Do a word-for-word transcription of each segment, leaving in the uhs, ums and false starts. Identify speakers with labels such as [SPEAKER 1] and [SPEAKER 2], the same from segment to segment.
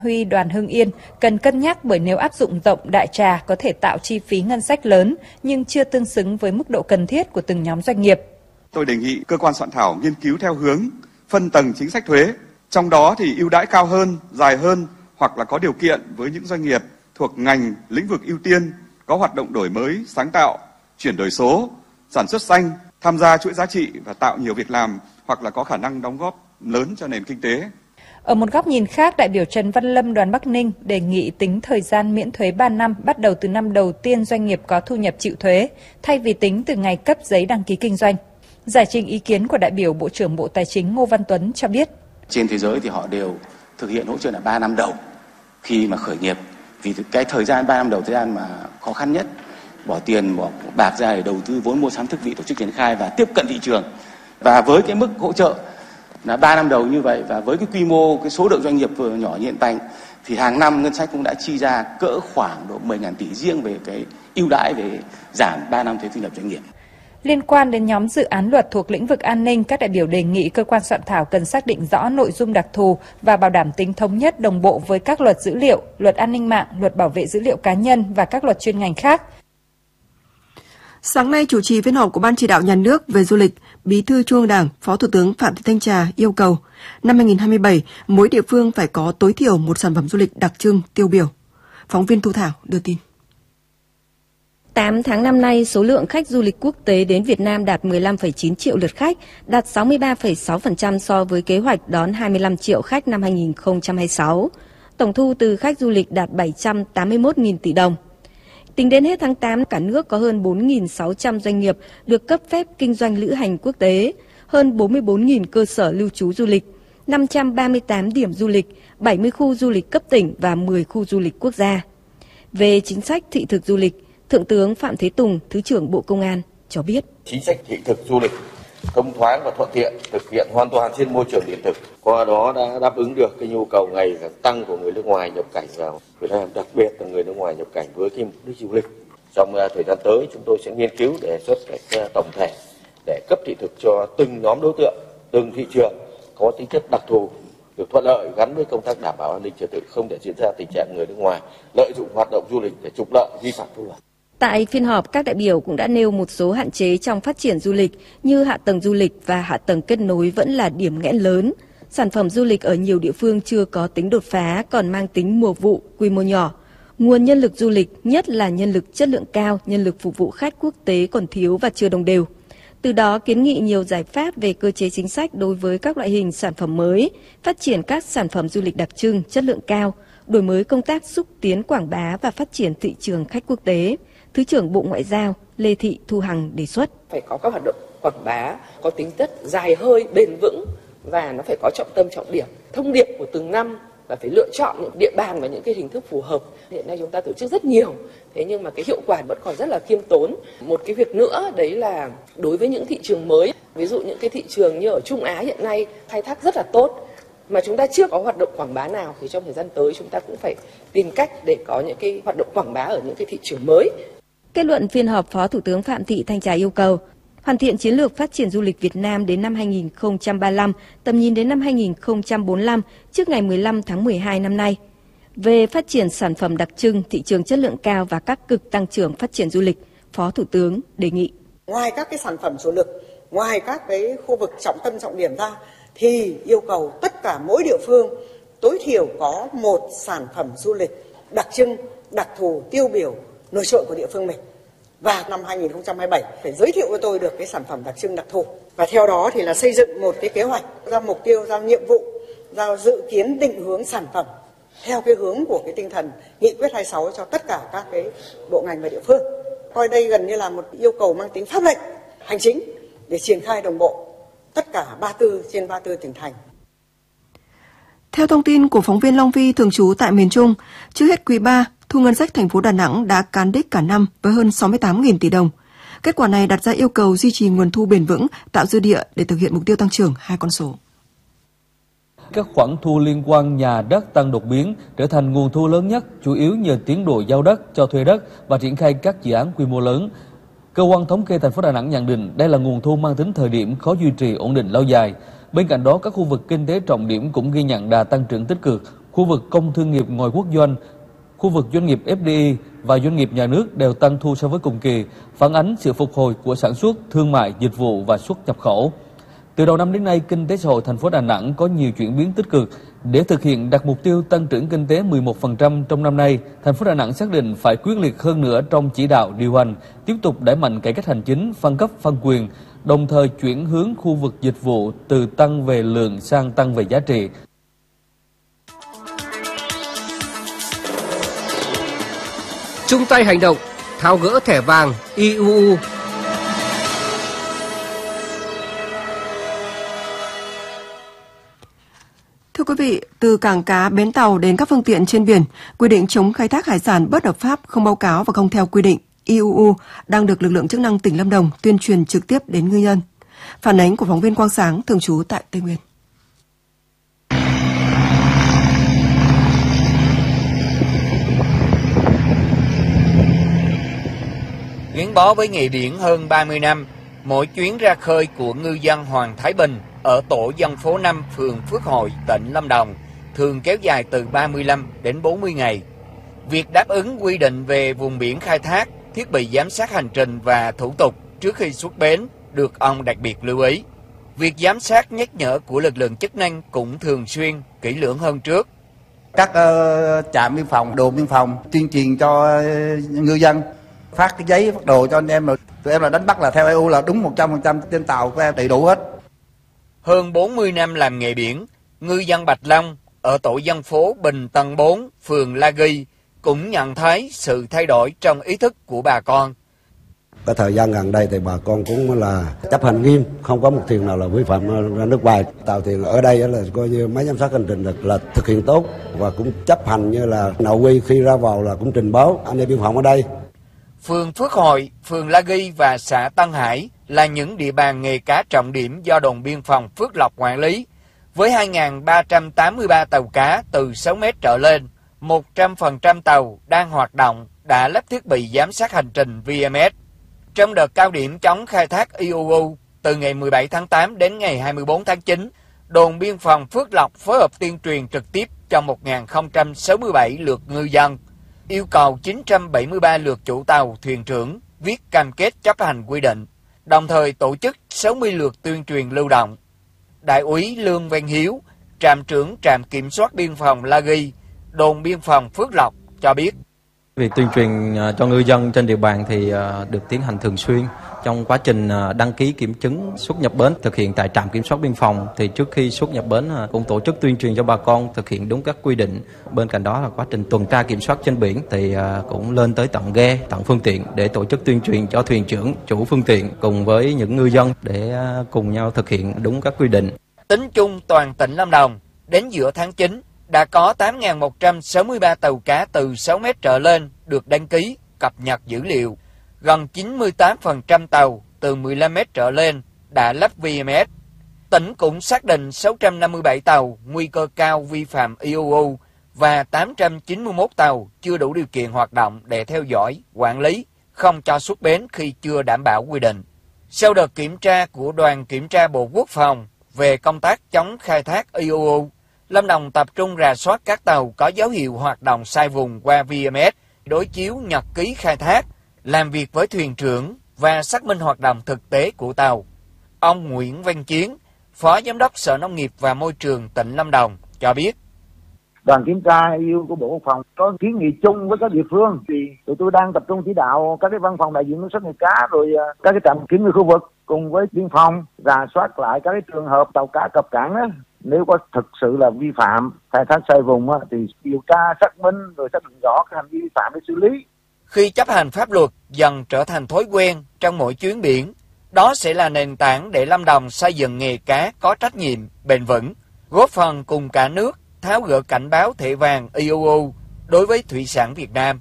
[SPEAKER 1] Huy đoàn Hưng Yên cần cân nhắc bởi nếu áp dụng rộng đại trà có thể tạo chi phí ngân sách lớn nhưng chưa tương xứng với mức độ cần thiết của từng nhóm doanh nghiệp.
[SPEAKER 2] Tôi đề nghị cơ quan soạn thảo nghiên cứu theo hướng phân tầng chính sách thuế, trong đó thì ưu đãi cao hơn, dài hơn hoặc là có điều kiện với những doanh nghiệp thuộc ngành lĩnh vực ưu tiên, có hoạt động đổi mới, sáng tạo, chuyển đổi số, sản xuất xanh, tham gia chuỗi giá trị và tạo nhiều việc làm hoặc là có khả năng đóng góp lớn cho nền kinh tế.
[SPEAKER 1] Ở một góc nhìn khác, đại biểu Trần Văn Lâm đoàn Bắc Ninh đề nghị tính thời gian miễn thuế ba năm bắt đầu từ năm đầu tiên doanh nghiệp có thu nhập chịu thuế, thay vì tính từ ngày cấp giấy đăng ký kinh doanh. Giải trình ý kiến của đại biểu Bộ trưởng Bộ Tài chính Ngô Văn Tuấn cho biết.
[SPEAKER 3] Trên thế giới thì họ đều thực hiện hỗ trợ là ba năm đầu khi mà khởi nghiệp, vì cái thời gian ba năm đầu thời gian mà khó khăn nhất, bỏ tiền bỏ bạc ra để đầu tư vốn mua sắm thiết bị tổ chức triển khai và tiếp cận thị trường. Và với cái mức hỗ trợ là ba năm đầu như vậy và với cái quy mô, cái số lượng doanh nghiệp vừa nhỏ như hiện tại thì hàng năm ngân sách cũng đã chi ra cỡ khoảng độ mười nghìn tỷ riêng về cái ưu đãi về giảm ba năm thuế thu nhập doanh nghiệp.
[SPEAKER 1] Liên quan đến nhóm dự án luật thuộc lĩnh vực an ninh, các đại biểu đề nghị cơ quan soạn thảo cần xác định rõ nội dung đặc thù và bảo đảm tính thống nhất đồng bộ với các luật dữ liệu, luật an ninh mạng, luật bảo vệ dữ liệu cá nhân và các luật chuyên ngành khác.
[SPEAKER 4] Sáng nay, chủ trì phiên họp của Ban Chỉ đạo Nhà nước về du lịch, Bí thư Trung ương Đảng, Phó Thủ tướng Phạm Thị Thanh Trà yêu cầu năm hai nghìn không trăm hai mươi bảy, mỗi địa phương phải có tối thiểu một sản phẩm du lịch đặc trưng tiêu biểu. Phóng viên Thu Thảo đưa tin.
[SPEAKER 5] tám tháng năm nay, số lượng khách du lịch quốc tế đến Việt Nam đạt mười lăm phẩy chín triệu lượt khách, đạt sáu mươi ba phẩy sáu phần trăm so với kế hoạch đón hai mươi lăm triệu khách năm hai nghìn không trăm hai mươi sáu. Tổng thu từ khách du lịch đạt bảy trăm tám mươi mốt nghìn tỷ đồng. Tính đến hết tháng tám, cả nước có hơn bốn nghìn sáu trăm doanh nghiệp được cấp phép kinh doanh lữ hành quốc tế, hơn bốn mươi bốn nghìn cơ sở lưu trú du lịch, năm trăm ba mươi tám điểm du lịch, bảy mươi khu du lịch cấp tỉnh và mười khu du lịch quốc gia. Về chính sách thị thực du lịch, Thượng tướng Phạm Thế Tùng, Thứ trưởng Bộ Công an cho biết.
[SPEAKER 6] Chính sách thị thực du lịch thông thoáng và thuận tiện, thực hiện hoàn toàn trên môi trường điện tử. Qua đó đã đáp ứng được cái nhu cầu ngày càng tăng của người nước ngoài nhập cảnh vào Việt Nam, đặc biệt là người nước ngoài nhập cảnh với cái mục đích du lịch. Trong thời gian tới, chúng tôi sẽ nghiên cứu đề xuất cái tổng thể để cấp thị thực cho từng nhóm đối tượng, từng thị trường có tính chất đặc thù, được thuận lợi gắn với công tác đảm bảo an ninh trật tự, không để diễn ra tình trạng người nước ngoài lợi dụng hoạt động du lịch để trục lợi, vi phạm pháp luật.
[SPEAKER 5] Tại phiên họp, các đại biểu cũng đã nêu một số hạn chế trong phát triển du lịch như hạ tầng du lịch và hạ tầng kết nối vẫn là điểm nghẽn lớn. Sản phẩm du lịch ở nhiều địa phương chưa có tính đột phá, còn mang tính mùa vụ, quy mô nhỏ. Nguồn nhân lực du lịch, nhất là nhân lực chất lượng cao, nhân lực phục vụ khách quốc tế còn thiếu và chưa đồng đều. Từ đó kiến nghị nhiều giải pháp về cơ chế chính sách đối với các loại hình sản phẩm mới, phát triển các sản phẩm du lịch đặc trưng, chất lượng cao, đổi mới công tác xúc tiến quảng bá và phát triển thị trường khách quốc tế. Thứ trưởng Bộ Ngoại giao Lê Thị Thu Hằng đề xuất.
[SPEAKER 7] Phải có các hoạt động quảng bá có tính chất dài hơi, bền vững và nó phải có trọng tâm trọng điểm, thông điệp của từng năm và phải lựa chọn những địa bàn và những cái hình thức phù hợp. Hiện nay chúng ta tổ chức rất nhiều, thế nhưng mà cái hiệu quả vẫn còn rất là khiêm tốn. Một cái việc nữa đấy là đối với những thị trường mới, ví dụ những cái thị trường như ở Trung Á hiện nay khai thác rất là tốt, mà chúng ta chưa có hoạt động quảng bá nào thì trong thời gian tới chúng ta cũng phải tìm cách để có những cái hoạt động quảng bá ở những cái thị trường mới.
[SPEAKER 5] Kết luận phiên họp, Phó Thủ tướng Phạm Thị Thanh Trà yêu cầu hoàn thiện chiến lược phát triển du lịch Việt Nam đến năm hai nghìn không trăm ba mươi lăm, tầm nhìn đến năm hai nghìn không trăm bốn mươi lăm trước ngày mười lăm tháng mười hai năm nay. Về phát triển sản phẩm đặc trưng, thị trường chất lượng cao và các cực tăng trưởng phát triển du lịch, Phó Thủ tướng đề nghị.
[SPEAKER 8] Ngoài các cái sản phẩm chủ lực, ngoài các cái khu vực trọng tâm trọng điểm ra, thì yêu cầu tất cả mỗi địa phương tối thiểu có một sản phẩm du lịch đặc trưng, đặc thù, tiêu biểu, nổi trội của địa phương mình. Và năm hai nghìn không trăm hai mươi bảy phải giới thiệu cho tôi được cái sản phẩm đặc trưng đặc thù. Và theo đó thì là xây dựng một cái kế hoạch, ra mục tiêu, ra nhiệm vụ, ra dự kiến định hướng sản phẩm theo cái hướng của cái tinh thần nghị quyết hai mươi sáu cho tất cả các cái bộ ngành và địa phương. Coi đây gần như là một yêu cầu mang tính pháp lệnh, hành chính để triển khai đồng bộ tất cả ba mươi tư trên ba mươi tư tỉnh thành.
[SPEAKER 4] Theo thông tin của phóng viên Long Vi thường trú tại miền Trung, trước hết quý ba, thu ngân sách thành phố Đà Nẵng đã cán đích cả năm với hơn sáu mươi tám nghìn tỷ đồng. Kết quả này đặt ra yêu cầu duy trì nguồn thu bền vững, tạo dư địa để thực hiện mục tiêu tăng trưởng hai con số.
[SPEAKER 9] Các khoản thu liên quan nhà đất tăng đột biến trở thành nguồn thu lớn nhất, chủ yếu nhờ tiến độ giao đất, cho thuê đất và triển khai các dự án quy mô lớn. Cơ quan thống kê thành phố Đà Nẵng nhận định đây là nguồn thu mang tính thời điểm, khó duy trì ổn định lâu dài. Bên cạnh đó, các khu vực kinh tế trọng điểm cũng ghi nhận đà tăng trưởng tích cực. Khu vực công thương nghiệp ngoài quốc doanh, khu vực doanh nghiệp ép đê i và doanh nghiệp nhà nước đều tăng thu so với cùng kỳ, phản ánh sự phục hồi của sản xuất, thương mại, dịch vụ và xuất nhập khẩu. Từ đầu năm đến nay, kinh tế xã hội thành phố Đà Nẵng có nhiều chuyển biến tích cực. Để thực hiện đạt mục tiêu tăng trưởng kinh tế mười một phần trăm trong năm nay, thành phố Đà Nẵng xác định phải quyết liệt hơn nữa trong chỉ đạo điều hành, tiếp tục đẩy mạnh cải cách hành chính, phân cấp phân quyền, đồng thời chuyển hướng khu vực dịch vụ từ tăng về lượng sang tăng về giá trị.
[SPEAKER 10] Chung tay hành động, tháo gỡ thẻ vàng i u u.
[SPEAKER 4] Thưa quý vị, từ cảng cá, bến tàu đến các phương tiện trên biển, quy định chống khai thác hải sản bất hợp pháp, không báo cáo và không theo quy định i u u đang được lực lượng chức năng tỉnh Lâm Đồng tuyên truyền trực tiếp đến ngư dân. Phản ánh của phóng viên Quang Sáng thường trú tại Tây Nguyên.
[SPEAKER 11] Gắn bó với nghề biển hơn ba mươi năm, mỗi chuyến ra khơi của ngư dân Hoàng Thái Bình ở tổ dân phố năm, phường Phước Hội, tỉnh Lâm Đồng thường kéo dài từ ba mươi lăm đến bốn mươi ngày. Việc đáp ứng quy định về vùng biển khai thác, thiết bị giám sát hành trình và thủ tục trước khi xuất bến được ông đặc biệt lưu ý. Việc giám sát nhắc nhở của lực lượng chức năng cũng thường xuyên, kỹ lưỡng hơn trước.
[SPEAKER 12] Các uh, trạm biên phòng, đồn biên phòng tuyên truyền cho uh, ngư dân, phát cái giấy, phát đồ cho anh em, rồi tụi em là đánh bắt là theo e u là đúng một trăm phần trăm trên tàu của em đầy đủ hết.
[SPEAKER 11] Hơn bốn mươi năm làm nghề biển, ngư dân Bạch Long ở tổ dân phố Bình Tân bốn, phường La Ghi cũng nhận thấy sự thay đổi trong ý thức của bà con.
[SPEAKER 13] Cái thời gian gần đây thì bà con cũng là chấp hành nghiêm, không có một thuyền nào là vi phạm ra nước ngoài. Tàu thuyền ở đây là coi như máy giám sát hành trình là, là thực hiện tốt và cũng chấp hành như là nội quy, khi ra vào là cũng trình báo anh em biên phòng ở đây.
[SPEAKER 11] Phường Phước Hội, phường La Ghi và xã Tân Hải là những địa bàn nghề cá trọng điểm do đồn biên phòng Phước Lộc quản lý, với hai nghìn ba trăm tám mươi ba tàu cá từ sáu mét trở lên. một trăm phần trăm tàu đang hoạt động đã lắp thiết bị giám sát hành trình vê em ét. Trong đợt cao điểm chống khai thác i u u từ ngày mười bảy tháng tám đến ngày hai mươi bốn tháng chín, đồn biên phòng Phước Lộc phối hợp tuyên truyền trực tiếp cho một nghìn không trăm sáu mươi bảy lượt ngư dân, yêu cầu chín trăm bảy mươi ba lượt chủ tàu, thuyền trưởng viết cam kết chấp hành quy định, đồng thời tổ chức sáu mươi lượt tuyên truyền lưu động. Đại úy Lương Văn Hiếu, trạm trưởng trạm kiểm soát biên phòng La Ghi, đồn biên phòng Phước Lộc cho biết.
[SPEAKER 14] Việc tuyên truyền cho ngư dân trên địa bàn thì được tiến hành thường xuyên. Trong quá trình đăng ký kiểm chứng xuất nhập bến thực hiện tại trạm kiểm soát biên phòng thì trước khi xuất nhập bến cũng tổ chức tuyên truyền cho bà con thực hiện đúng các quy định. Bên cạnh đó là quá trình tuần tra kiểm soát trên biển thì cũng lên tới tận ghe, tận phương tiện để tổ chức tuyên truyền cho thuyền trưởng, chủ phương tiện cùng với những ngư dân để cùng nhau thực hiện đúng các quy định.
[SPEAKER 11] Tính chung toàn tỉnh Lâm Đồng đến giữa tháng chín đã có tám nghìn một trăm sáu mươi ba tàu cá từ sáu mét trở lên được đăng ký, cập nhật dữ liệu. Gần chín mươi tám phần trăm tàu từ mười lăm mét trở lên đã lắp vê em ét. Tỉnh cũng xác định sáu trăm năm mươi bảy tàu nguy cơ cao vi phạm i u u và tám trăm chín mươi mốt tàu chưa đủ điều kiện hoạt động để theo dõi, quản lý, không cho xuất bến khi chưa đảm bảo quy định. Sau đợt kiểm tra của đoàn kiểm tra Bộ Quốc phòng về công tác chống khai thác i u u, Lâm Đồng tập trung rà soát các tàu có dấu hiệu hoạt động sai vùng qua vê em ét, đối chiếu nhật ký khai thác, làm việc với thuyền trưởng và xác minh hoạt động thực tế của tàu. Ông Nguyễn Văn Chiến, Phó Giám đốc Sở Nông nghiệp và Môi trường tỉnh Lâm Đồng cho biết.
[SPEAKER 15] Đoàn kiểm tra i u u của Bộ Quốc phòng có kiến nghị chung với các địa phương thì tụi tôi đang tập trung chỉ đạo các cái văn phòng đại diện nuôi xuất nghề cá rồi các cái trạm kiểm ngư khu vực cùng với biên phòng rà soát lại các cái trường hợp tàu cá cập cảng đó. Nếu có thực sự là vi phạm khai thác sai vùng á, thì điều tra xác minh rồi xác định rõ cái hành vi vi phạm để xử lý.
[SPEAKER 11] Khi chấp hành pháp luật dần trở thành thói quen trong mỗi chuyến biển, đó sẽ là nền tảng để Lâm Đồng xây dựng nghề cá có trách nhiệm, bền vững, góp phần cùng cả nước tháo gỡ cảnh báo thẻ vàng i u u đối với thủy sản Việt Nam.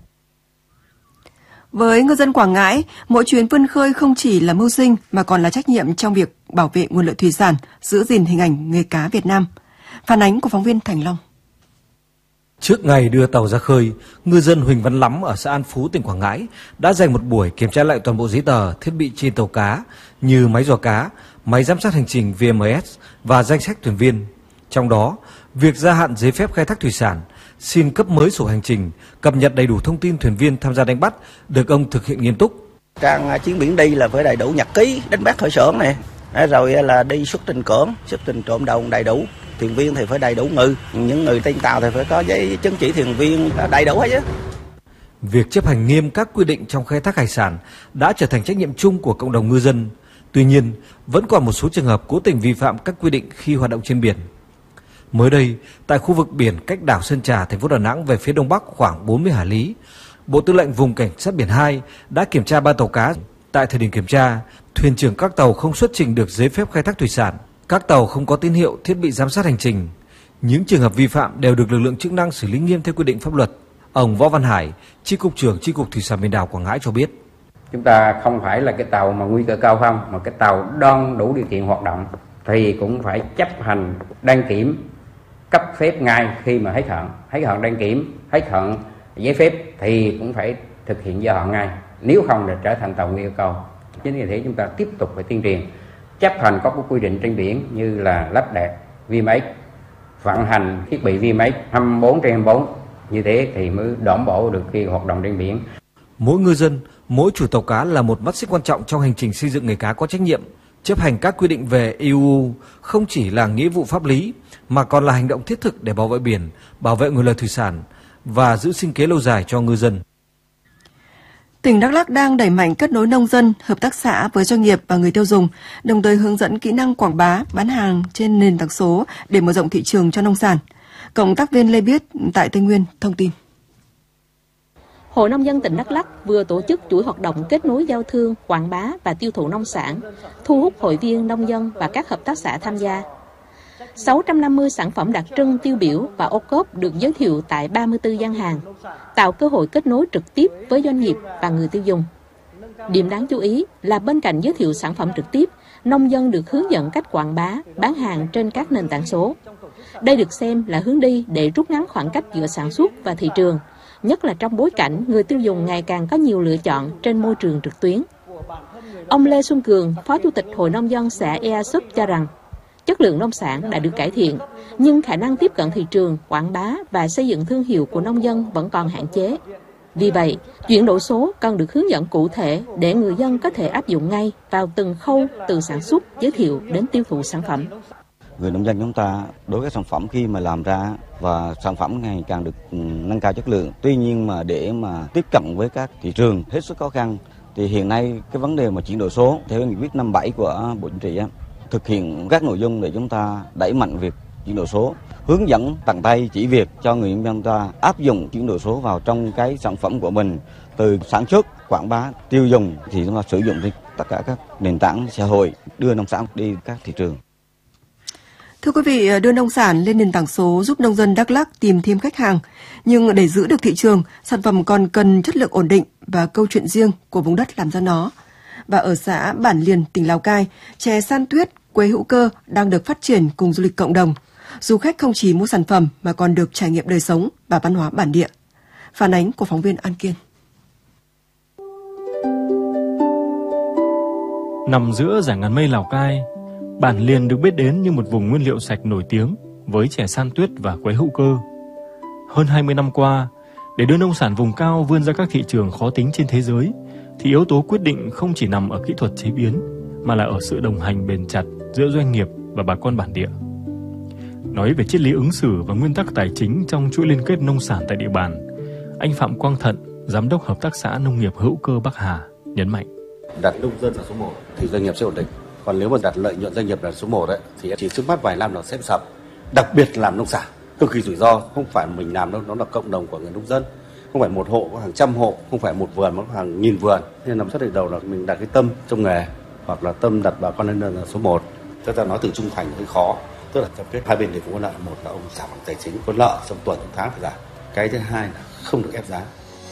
[SPEAKER 4] Với ngư dân Quảng Ngãi, mỗi chuyến vươn khơi không chỉ là mưu sinh mà còn là trách nhiệm trong việc bảo vệ nguồn lợi thủy sản, giữ gìn hình ảnh nghề cá Việt Nam. Phản ánh của phóng viên Thành Long.
[SPEAKER 16] Trước ngày đưa tàu ra khơi, ngư dân Huỳnh Văn Lắm ở xã An Phú, tỉnh Quảng Ngãi đã dành một buổi kiểm tra lại toàn bộ giấy tờ, thiết bị trên tàu cá như máy dò cá, máy giám sát hành trình vê em ét và danh sách thuyền viên. Trong đó, Việc gia hạn giấy phép khai thác thủy sản, xin cấp mới sổ hành trình, cập nhật đầy đủ thông tin thuyền viên tham gia đánh bắt được ông thực hiện nghiêm túc.
[SPEAKER 17] Trang chuyến biển đi là phải đầy đủ nhật ký đánh bắt khởi xướng này, rồi là đi xuất trình cỡm, xuất trình trộm đồng đầy đủ. Thuyền viên thì phải đầy đủ ngư, những người trên tàu thì phải có giấy chứng chỉ thuyền viên đầy đủ hết chứ.
[SPEAKER 16] Việc chấp hành nghiêm các quy định trong khai thác hải sản đã trở thành trách nhiệm chung của cộng đồng ngư dân. Tuy nhiên, vẫn còn một số trường hợp cố tình vi phạm các quy định khi hoạt động trên biển. Mới đây, tại khu vực biển cách đảo Sơn Trà, thành phố Đà Nẵng về phía đông bắc khoảng bốn mươi hải lý, Bộ Tư lệnh Vùng Cảnh sát biển hai đã kiểm tra ba tàu cá. Tại thời điểm kiểm tra, thuyền trưởng các tàu không xuất trình được giấy phép khai thác thủy sản. Các tàu không có tín hiệu, thiết bị giám sát hành trình. Những trường hợp vi phạm đều được lực lượng chức năng xử lý nghiêm theo quy định pháp luật. Ông Võ Văn Hải, Chi cục trưởng Chi cục Thủy sản Biển đảo Quảng Ngãi cho biết.
[SPEAKER 18] Chúng ta không phải là cái tàu mà nguy cơ cao không, mà cái tàu đang đủ điều kiện hoạt động thì cũng phải chấp hành đăng kiểm, cấp phép ngay khi mà hết hạn, hết hạn đăng kiểm, hết hạn giấy phép thì cũng phải thực hiện gia hạn ngay. Nếu không là trở thành tàu nguy cơ cao. Chính vì thế chúng ta tiếp tục phải tuyên truyền, chấp hành các quy định trên biển như là lắp đặt vê em ích, vận hành thiết bị vê em ích hai mươi bốn trên hai mươi bốn, như thế thì mới đảm bảo được khi hoạt động trên biển.
[SPEAKER 16] Mỗi ngư dân, mỗi chủ tàu cá là một mắt xích quan trọng trong hành trình xây dựng nghề cá có trách nhiệm. Chấp hành các quy định về e u không chỉ là nghĩa vụ pháp lý mà còn là hành động thiết thực để bảo vệ biển, bảo vệ nguồn lợi thủy sản và giữ sinh kế lâu dài cho ngư dân.
[SPEAKER 4] Tỉnh Đắk Lắk đang đẩy mạnh kết nối nông dân, hợp tác xã với doanh nghiệp và người tiêu dùng, đồng thời hướng dẫn kỹ năng quảng bá, bán hàng trên nền tảng số để mở rộng thị trường cho nông sản. Cộng tác viên Lê Biết tại Tây Nguyên thông tin.
[SPEAKER 19] Hội Nông dân tỉnh Đắk Lắk vừa tổ chức chuỗi hoạt động kết nối giao thương, quảng bá và tiêu thụ nông sản, thu hút hội viên nông dân và các hợp tác xã tham gia. sáu trăm năm mươi sản phẩm đặc trưng tiêu biểu và ô cốp được giới thiệu tại ba mươi tư gian hàng, tạo cơ hội kết nối trực tiếp với doanh nghiệp và người tiêu dùng. Điểm đáng chú ý là bên cạnh giới thiệu sản phẩm trực tiếp, nông dân được hướng dẫn cách quảng bá, bán hàng trên các nền tảng số. Đây được xem là hướng đi để rút ngắn khoảng cách giữa sản xuất và thị trường, nhất là trong bối cảnh người tiêu dùng ngày càng có nhiều lựa chọn trên môi trường trực tuyến. Ông Lê Xuân Cường, Phó Chủ tịch Hội Nông dân xã Ea Súp cho rằng, chất lượng nông sản đã được cải thiện, nhưng khả năng tiếp cận thị trường, quảng bá và xây dựng thương hiệu của nông dân vẫn còn hạn chế. Vì vậy, chuyển đổi số cần được hướng dẫn cụ thể để người dân có thể áp dụng ngay vào từng khâu từ sản xuất, giới thiệu đến tiêu thụ sản phẩm.
[SPEAKER 20] Người nông dân chúng ta đối với sản phẩm khi mà làm ra và sản phẩm ngày càng được nâng cao chất lượng. Tuy nhiên mà để mà tiếp cận với các thị trường hết sức khó khăn thì hiện nay cái vấn đề mà chuyển đổi số theo nghị quyết năm bảy của Bộ Chính trị á, thực hiện các nội dung để chúng ta đẩy mạnh việc chuyển đổi số, hướng dẫn tận tay chỉ việc cho người nông dân ta áp dụng chuyển đổi số vào trong cái sản phẩm của mình, từ sản xuất, quảng bá, tiêu dùng thì chúng ta sử dụng tất cả các nền tảng xã hội đưa nông sản đi các thị trường.
[SPEAKER 4] Thưa quý vị, đưa nông sản lên nền tảng số giúp nông dân Đắk Lắk tìm thêm khách hàng. Nhưng để giữ được thị trường, sản phẩm còn cần chất lượng ổn định và câu chuyện riêng của vùng đất làm ra nó. Và ở xã Bản Liền, tỉnh Lào Cai, chè san tuyết, quế hữu cơ đang được phát triển cùng du lịch cộng đồng. Du khách không chỉ mua sản phẩm mà còn được trải nghiệm đời sống và văn hóa bản địa. Phản ánh của phóng viên An Kiên.
[SPEAKER 21] Nằm giữa dải ngàn mây Lào Cai, Bản Liền được biết đến như một vùng nguyên liệu sạch nổi tiếng với chè san tuyết và quế hữu cơ. Hơn hai mươi năm qua, để đưa nông sản vùng cao vươn ra các thị trường khó tính trên thế giới, thì yếu tố quyết định không chỉ nằm ở kỹ thuật chế biến, mà là ở sự đồng hành bền chặt giữa doanh nghiệp và bà con bản địa. Nói về triết lý ứng xử và nguyên tắc tài chính trong chuỗi liên kết nông sản tại địa bàn, anh Phạm Quang Thận, Giám đốc Hợp tác xã Nông nghiệp Hữu cơ Bắc Hà, nhấn mạnh.
[SPEAKER 22] Đặt nông dân là số một thì doanh nghiệp sẽ ổn định. Còn nếu mà đặt lợi nhuận doanh nghiệp là số một ấy, thì chỉ trước mắt vài năm nó sẽ sập. Đặc biệt làm nông sản, cực kỳ rủi ro, không phải mình làm đâu, nó là cộng đồng của người nông dân. Không phải một hộ có hàng trăm hộ, không phải một vườn mà có hàng nghìn vườn. Nên nằm xác định đầu là mình đặt cái tâm trong nghề, hoặc là tâm đặt bà con lên là số một. Chúng ta nói từ trung thành hơi khó, tức là tập kết hai bên đều có lợi. Một là ông giảm bằng tài chính, có lợi trong tuần trong tháng phải giảm. Cái thứ hai là không được ép giá.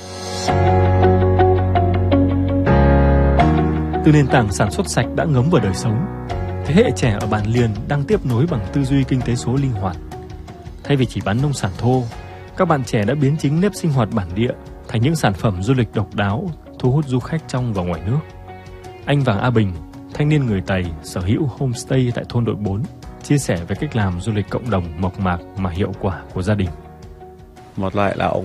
[SPEAKER 21] Từ nền tảng sản xuất sạch đã ngấm vào đời sống, thế hệ trẻ ở Bản Liền đang tiếp nối bằng tư duy kinh tế số linh hoạt. Thay vì chỉ bán nông sản thô, các bạn trẻ đã biến chính nếp sinh hoạt bản địa thành những sản phẩm du lịch độc đáo, thu hút du khách trong và ngoài nước. Anh Vàng A Bình, thanh niên người Tày sở hữu homestay tại thôn Đội bốn, chia sẻ về cách làm du lịch cộng đồng mộc mạc mà hiệu quả của gia đình.
[SPEAKER 2] Một loại là ủng